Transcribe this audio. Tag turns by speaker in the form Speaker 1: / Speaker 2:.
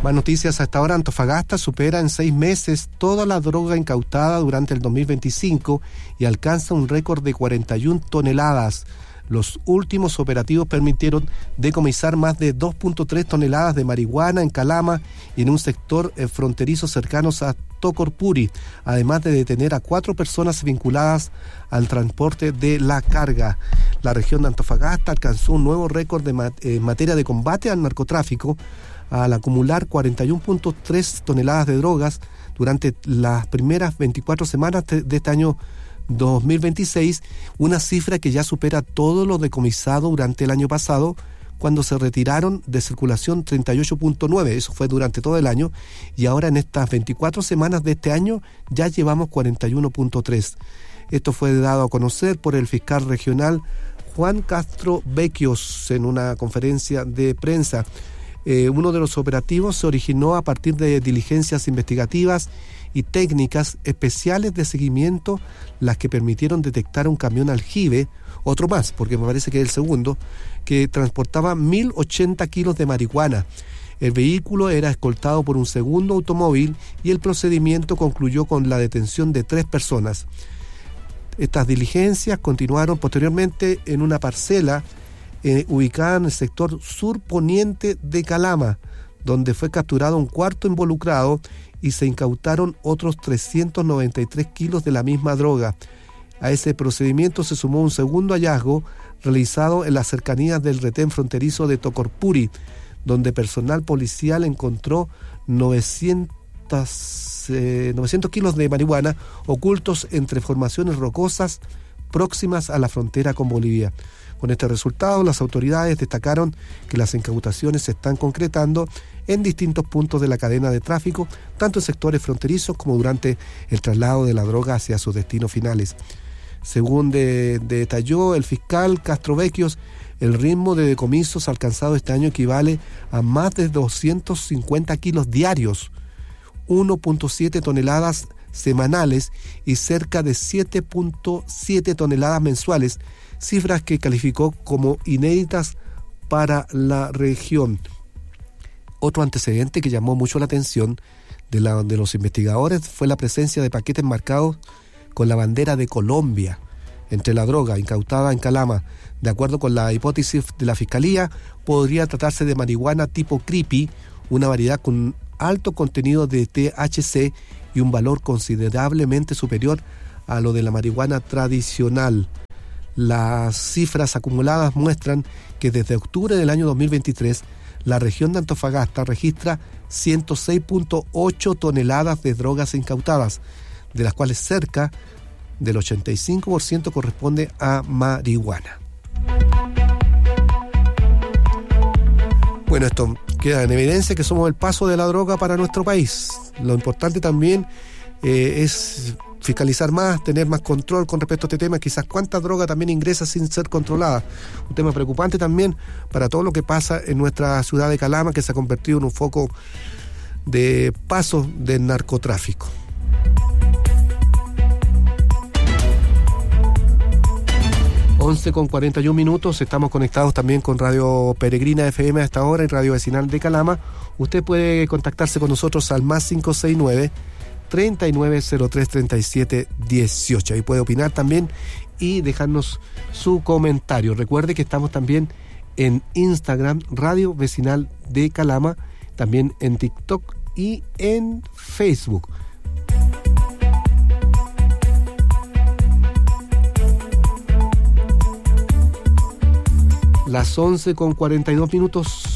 Speaker 1: Más noticias hasta ahora. Antofagasta supera en 6 meses toda la droga incautada durante el 2025 y alcanza un récord de 41 toneladas. Los últimos operativos permitieron decomisar más de 2.3 toneladas de marihuana en Calama y en un sector fronterizo cercanos a Tocorpuri, además de detener a 4 personas vinculadas al transporte de la carga. La región de Antofagasta alcanzó un nuevo récord en materia de combate al narcotráfico, al acumular 41.3 toneladas de drogas durante las primeras 24 semanas de este año 2026, una cifra que ya supera todo lo decomisado durante el año pasado, cuando se retiraron de circulación 38.9, eso fue durante todo el año, y ahora en estas 24 semanas de este año ya llevamos 41.3. Esto fue dado a conocer por el fiscal regional Juan Castro Becchios en una conferencia de prensa. Uno de los operativos se originó a partir de diligencias investigativas y técnicas especiales de seguimiento, las que permitieron detectar un camión aljibe, otro más, porque me parece que es el segundo, que transportaba 1.080 kilos de marihuana. El vehículo era escoltado por un segundo automóvil y el procedimiento concluyó con la detención de 3 personas. Estas diligencias continuaron posteriormente en una parcela ubicada en el sector surponiente de Calama, donde fue capturado un cuarto involucrado y se incautaron otros 393 kilos de la misma droga. A ese procedimiento se sumó un segundo hallazgo realizado en las cercanías del retén fronterizo de Tocorpuri, donde personal policial encontró 900 kilos de marihuana ocultos entre formaciones rocosas próximas a la frontera con Bolivia. Con este resultado, las autoridades destacaron que las incautaciones se están concretando en distintos puntos de la cadena de tráfico, tanto en sectores fronterizos como durante el traslado de la droga hacia sus destinos finales. Según detalló el fiscal Castro Becchios, el ritmo de decomisos alcanzado este año equivale a más de 250 kilos diarios, 1.7 toneladas semanales y cerca de 7.7 toneladas mensuales, cifras que calificó como inéditas para la región. Otro antecedente que llamó mucho la atención de los investigadores fue la presencia de paquetes marcados con la bandera de Colombia entre la droga incautada en Calama. De acuerdo con la hipótesis de la Fiscalía, podría tratarse de marihuana tipo creepy, una variedad con alto contenido de THC y un valor considerablemente superior a lo de la marihuana tradicional. Las cifras acumuladas muestran que desde octubre del año 2023, la región de Antofagasta registra 106.8 toneladas de drogas incautadas, de las cuales cerca del 85% corresponde a marihuana. Bueno, esto queda en evidencia que somos el paso de la droga para nuestro país. Lo importante también es fiscalizar más, tener más control con respecto a este tema. Quizás cuánta droga también ingresa sin ser controlada. Un tema preocupante también para todo lo que pasa en nuestra ciudad de Calama, que se ha convertido en un foco de paso del narcotráfico. Con 41 minutos, estamos conectados también con Radio Peregrina FM a esta hora y Radio Vecinal de Calama. Usted puede contactarse con nosotros al más 569-3903-3718. Ahí puede opinar también y dejarnos su comentario. Recuerde que estamos también en Instagram, Radio Vecinal de Calama, también en TikTok y en Facebook. Las 11:42 minutos.